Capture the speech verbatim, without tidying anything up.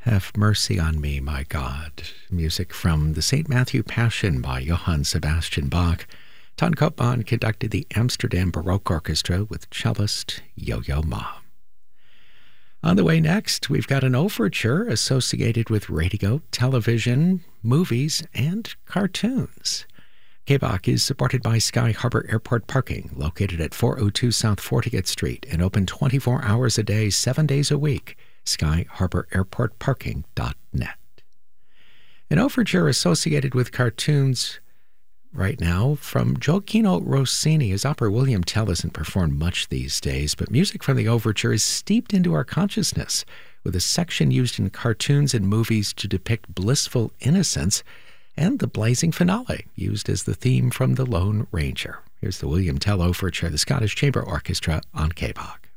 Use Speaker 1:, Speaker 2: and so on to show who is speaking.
Speaker 1: Have mercy on me, my God. Music from the Saint Matthew Passion by Johann Sebastian Bach. Ton Koopman conducted the Amsterdam Baroque Orchestra with cellist Yo-Yo Ma. On the way next, we've got an overture associated with radio, television, movies, and cartoons. K B A C is supported by Sky Harbor Airport Parking, located at four oh two South fortieth Street and open twenty-four hours a day, seven days a week. sky harbor airport parking dot net. An overture associated with cartoons right now from Gioacchino Rossini. His opera William Tell isn't performed much these days, but music from the overture is steeped into our consciousness with a section used in cartoons and movies to depict blissful innocence, and the blazing finale used as the theme from The Lone Ranger. Here's the William Tell Overture, the Scottish Chamber Orchestra on K B A C.